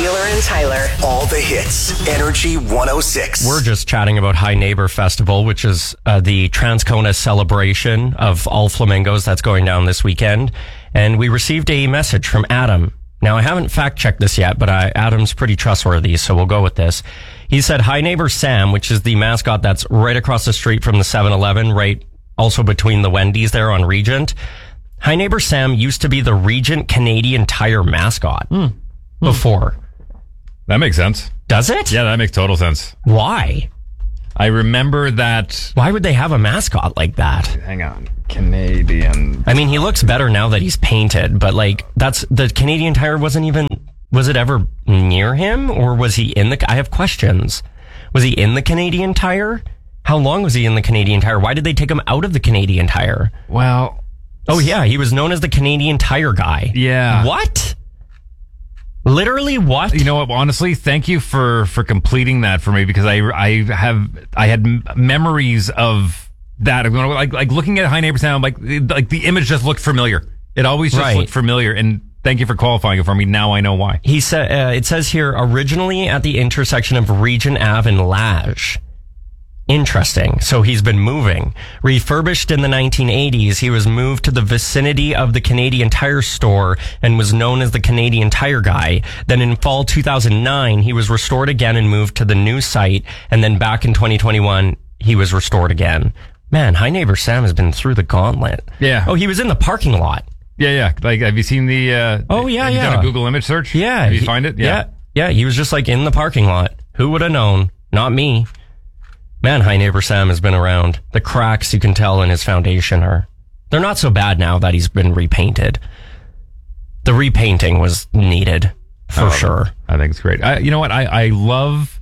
Wheeler and Tyler. All the hits. Energy 106. We're just chatting about High Neighbor Festival, which is the Transcona celebration of all flamingos that's going down this weekend. And we received a message from Adam. Now, I haven't fact-checked this yet, but Adam's pretty trustworthy, so we'll go with this. He said, High Neighbor Sam, which is the mascot that's right across the street from the 7-Eleven, right also between the Wendy's there on Regent. High Neighbor Sam used to be the Regent Canadian Tire mascot before. That makes sense. Does it? Yeah, that makes total sense. Why? I remember that. Why would they have a mascot like that? Hang on. Canadian. I mean, he looks better now that he's painted, but like, that's the Canadian Tire wasn't even, was it ever near him or was he in I have questions. Was he in the Canadian Tire? How long was he in the Canadian Tire? Why did they take him out of the Canadian Tire? Well. Oh yeah, he was known as the Canadian Tire guy. Yeah. What? Literally what? You know what? Honestly, thank you for completing that for me because I had memories of that. I'm going like looking at High Neighbor Sam, like the image just looked familiar. It always just looked familiar, and thank you for qualifying it for me. Now I know why. He said it says here originally at the intersection of Regent Ave and Lage. Interesting. So he's been moving. Refurbished in the 1980s, he was moved to the vicinity of the Canadian Tire store and was known as the Canadian Tire Guy. Then in fall 2009, he was restored again and moved to the new site. And then back in 2021, he was restored again. Man, High Neighbor Sam has been through the gauntlet. Yeah. Oh, he was in the parking lot. Yeah. Like, have you seen the... have you done a Google image search? Yeah. Have you find it? Yeah. He was just like in the parking lot. Who would have known? Not me. Man, High Neighbor Sam has been around. The cracks you can tell in his foundation they're not so bad now that he's been repainted. The repainting was needed for sure. I think it's great. You know what? I love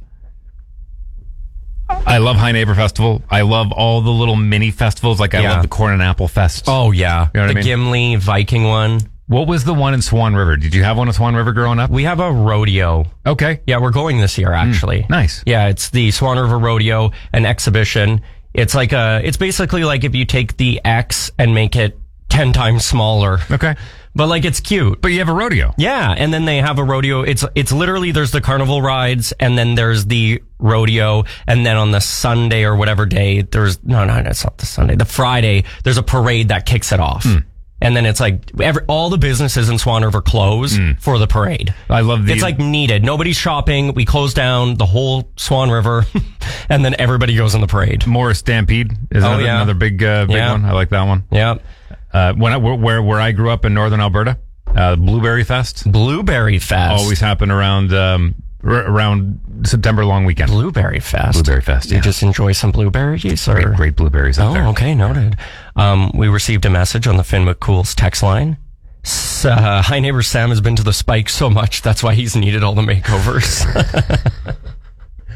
High Neighbor Festival. I love all the little mini festivals. Like I love the Corn and Apple Fest. Oh yeah. You know what I mean? Gimli Viking one. What was the one in Swan River? Did you have one in Swan River growing up? We have a rodeo. Okay. Yeah, we're going this year, actually. Nice. Yeah, it's the Swan River Rodeo, an exhibition. It's like it's basically like if you take the X and make it 10 times smaller. Okay. But like, it's cute. But you have a rodeo. Yeah, and then they have a rodeo. It's literally, there's the carnival rides, and then there's the rodeo, and then on the Sunday or whatever day, it's not the Sunday. The Friday, there's a parade that kicks it off. And then it's like all the businesses in Swan River close for the parade. I love it's like needed. Nobody's shopping. We close down the whole Swan River, and then everybody goes in the parade. Morris Stampede is another big one. I like that one. Yeah. Where I grew up in northern Alberta, Blueberry Fest. Blueberry Fest always happen around September long weekend. Blueberry Fest. Blueberry Fest. You just enjoy some blueberries, or great blueberries out there. Oh, okay, noted. We received a message on the Finn McCool's text line. High Neighbor Sam has been to the Spike so much that's why he's needed all the makeovers.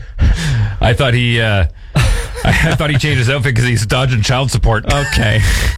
I thought he changed his outfit because he's dodging child support. Okay.